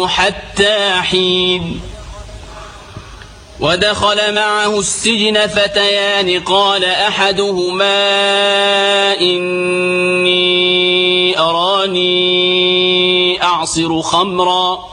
حتى حين. ودخل معه السجن فتيان قال أحدهما إني أراني أعصر خمرا